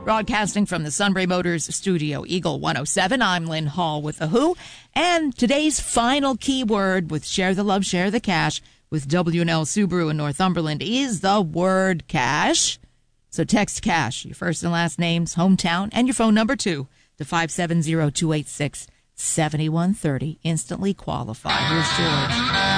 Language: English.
Broadcasting from the Sunbury Motors Studio, Eagle 107, I'm Lynn Hall with The Who. And today's final keyword with Share the Love, Share the Cash with W&L Subaru in Northumberland is the word cash. So text cash, your first and last names, hometown, and your phone number too, to 570-286-7130. Instantly qualify. Here's George.